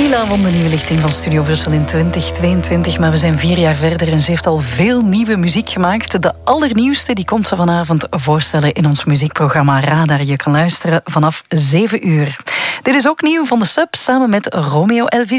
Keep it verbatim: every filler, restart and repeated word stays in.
Camila won de nieuwe lichting van Studio Brussel in twintig tweeëntwintig, maar we zijn vier jaar verder en ze heeft al veel nieuwe muziek gemaakt. De allernieuwste die komt ze vanavond voorstellen in ons muziekprogramma Radar. Je kan luisteren vanaf zeven uur. Dit is ook nieuw van de Sub samen met Romeo Elvis.